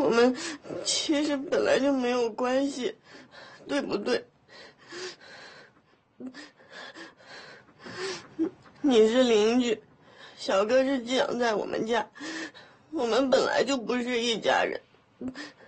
我们其实本来就没有关系，对不对？你是邻居，小哥是寄养在我们家，我们本来就不是一家人。